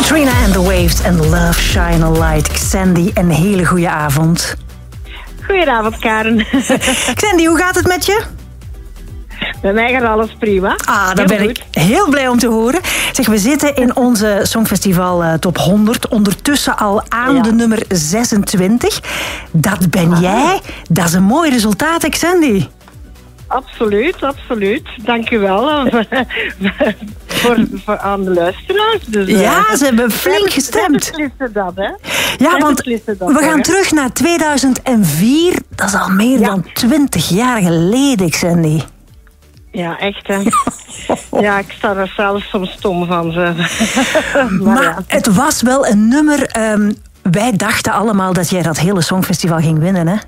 Trina and the Waves en Love Shine a Light. Xandy, een hele goede avond. Goedenavond, Karen. Xandy, hoe gaat het met je? Bij mij gaat alles prima. Daar ben ik heel blij om te horen. Zeg, we zitten in onze Songfestival Top 100. Ondertussen al aan de nummer 26. Dat ben jij. Dat is een mooi resultaat, Xandy. Absoluut, absoluut. Dank u wel voor aan de luisteraars. Dus, ze hebben flink gestemd. Wij beslissen dat, hè. Ja, want we gaan terug naar 2004. Dat is al meer dan 20 jaar geleden, Xandy. Ja, echt, hè. Ja, ik sta er zelfs soms stom van. Maar het was wel een nummer... wij dachten allemaal dat jij dat hele Songfestival ging winnen, hè?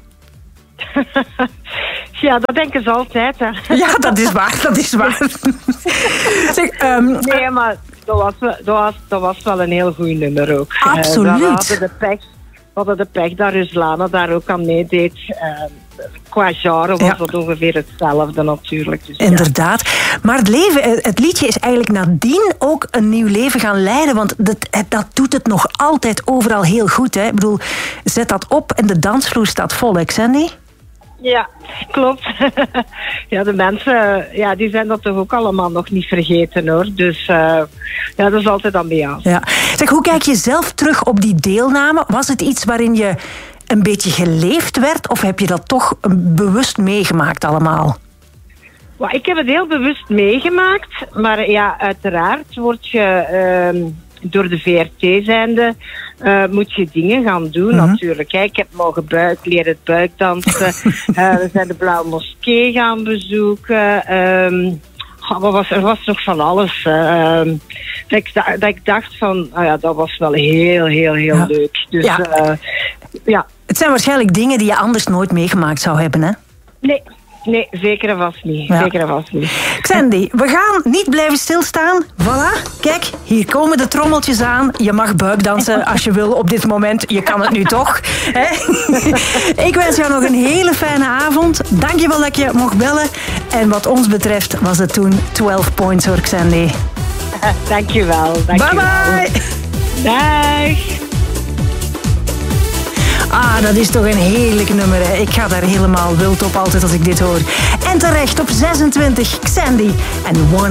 Ja, dat denken ze altijd, hè. Ja, dat is waar, dat is waar. Zeg, nee, maar dat was wel een heel goed nummer ook. Absoluut. We hadden de pech dat Ruslana daar ook aan meedeed. Qua genre was dat ongeveer hetzelfde natuurlijk. Dus, inderdaad. Maar het liedje is eigenlijk nadien ook een nieuw leven gaan leiden. Want dat doet het nog altijd overal heel goed. Hè? Ik bedoel, zet dat op en de dansvloer staat vol, hè, Xandy? Ja, klopt. Ja, de mensen die zijn dat toch ook allemaal nog niet vergeten, hoor. Dus dat is altijd ambiance. Ja. Zeg, hoe kijk je zelf terug op die deelname? Was het iets waarin je een beetje geleefd werd? Of heb je dat toch bewust meegemaakt allemaal? Ik heb het heel bewust meegemaakt. Maar ja, uiteraard word je... door de VRT zijnde moet je dingen gaan doen, natuurlijk. Ik heb mogen leren het buikdansen. We zijn de Blauwe Moskee gaan bezoeken. Er was nog van alles. Dat ik dacht van, dat was wel heel, heel, heel leuk. Dus het zijn waarschijnlijk dingen die je anders nooit meegemaakt zou hebben, hè? Nee, zeker en vast niet. Ja. Zeker en vast niet. Xandy, we gaan niet blijven stilstaan. Voilà, kijk, hier komen de trommeltjes aan. Je mag buikdansen als je wil op dit moment. Je kan het nu toch. Hè? Ik wens jou nog een hele fijne avond. Dank je wel dat je mocht bellen. En wat ons betreft was het toen 12 points hoor, Xandy. Dank je wel. Bye bye. Dag. Dat is toch een heerlijk nummer. Hè? Ik ga daar helemaal wild op altijd als ik dit hoor. En terecht op 26, Xandy en One